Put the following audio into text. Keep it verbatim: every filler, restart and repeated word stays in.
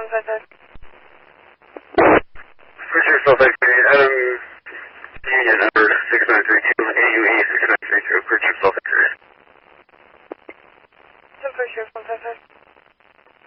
five five. First Air Sulfate three, Adam Union number six nine three two, A U E six nine three two, First Air Sulfate three. First Air one five five.